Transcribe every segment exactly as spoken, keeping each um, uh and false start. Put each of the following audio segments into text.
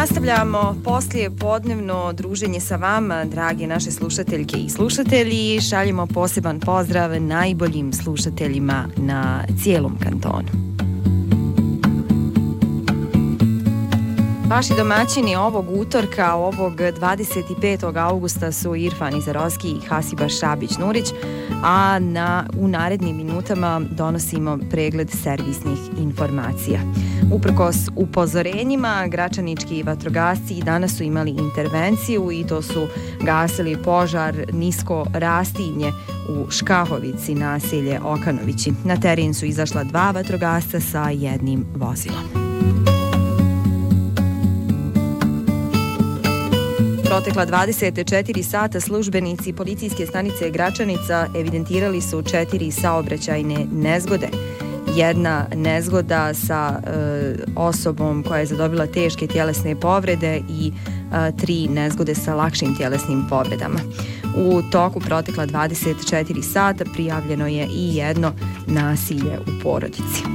Nastavljamo poslije podnevno druženje sa vama, dragi naše slušateljke i slušatelji. Šaljemo poseban pozdrav najboljim slušateljima na cijelom kantonu. Vaši domaćini ovog utorka, ovog dvadeset petog augusta su Irfan Izarovski i Hasiba Šabić-Nurić, a na, u narednim minutama donosimo pregled servisnih informacija. Uprkos upozorenjima, gračanički vatrogasci i danas su imali intervenciju i to su gasili požar nisko rastinje u Škahovici, naselje Okanovići. Na teren su izašla dva vatrogasca sa jednim vozilom. Protekla dvadeset četiri sata službenici policijske stanice Gračanica evidentirali su četiri saobraćajne nezgode. Jedna nezgoda sa e, osobom koja je zadobila teške tjelesne povrede i e, tri nezgode sa lakšim tjelesnim povredama. U toku protekla dvadeset četiri sata prijavljeno je i jedno nasilje u porodici.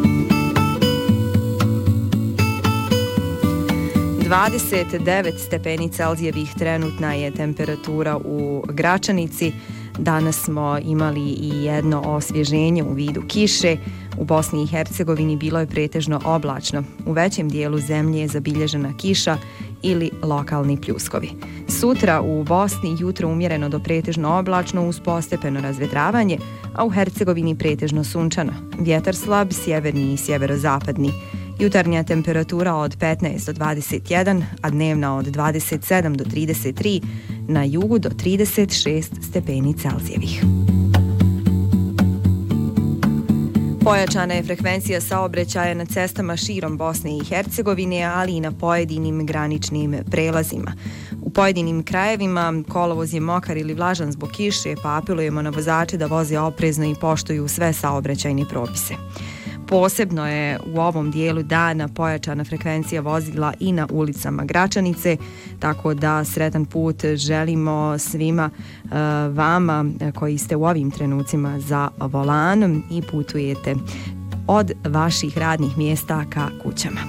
dvadeset devet stepeni Celzijevih trenutna je temperatura u Gračanici. Danas smo imali i jedno osvježenje u vidu kiše. U Bosni i Hercegovini bilo je pretežno oblačno. U većem dijelu zemlje je zabilježena kiša ili lokalni pljuskovi. Sutra u Bosni jutro umjereno do pretežno oblačno uz postepeno razvedravanje, a u Hercegovini pretežno sunčano. Vjetar slab, sjeverni i sjeverozapadni. Jutarnja temperatura od petnaest do dvadeset jedan, a dnevna od dvadeset sedam do trideset tri, na jugu do trideset šest stepeni Celzijevih. Pojačana je frekvencija saobraćaja na cestama širom Bosne i Hercegovine, ali i na pojedinim graničnim prelazima. U pojedinim krajevima kolovoz je mokar ili vlažan zbog kiše, pa apelujemo na vozače da voze oprezno i poštuju sve saobraćajne propise. Posebno je u ovom dijelu dana pojačana frekvencija vozila i na ulicama Gračanice, tako da sretan put želimo svima uh, vama koji ste u ovim trenucima za volanom i putujete od vaših radnih mjesta ka kućama.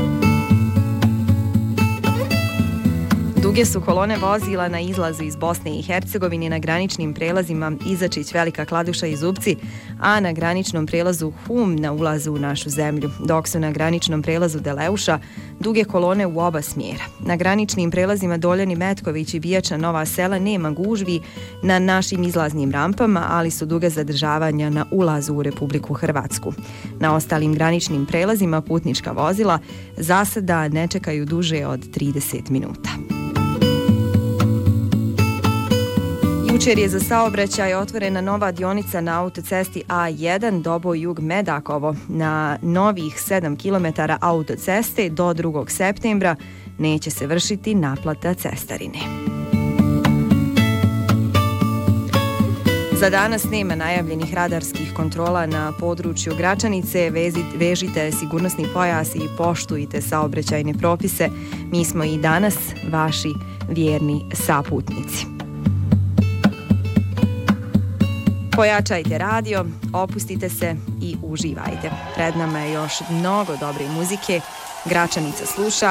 Duge su kolone vozila na izlazu iz Bosne i Hercegovine na graničnim prelazima Izačić, Velika Kladuša i Zubci, a na graničnom prelazu Hum na ulazu u našu zemlju, dok su na graničnom prelazu Deleuša duge kolone u oba smjera. Na graničnim prelazima Doljani, Metković i Bijača, Nova Sela nema gužvi na našim izlaznim rampama, ali su duge zadržavanja na ulazu u Republiku Hrvatsku. Na ostalim graničnim prelazima putnička vozila za sada ne čekaju duže od trideset minuta. Jučer je za saobraćaj otvorena nova dionica na autocesti A jedan Doboj Jug Medakovo. Na novih sedam kilometara autoceste do drugog septembra neće se vršiti naplata cestarine. Za danas nema najavljenih radarskih kontrola na području Gračanice. Vežite sigurnosni pojas i poštujte saobraćajne propise. Mi smo i danas vaši vjerni saputnici. Pojačajte radio, opustite se i uživajte. Pred nama je još mnogo dobre muzike. Gračanica sluša.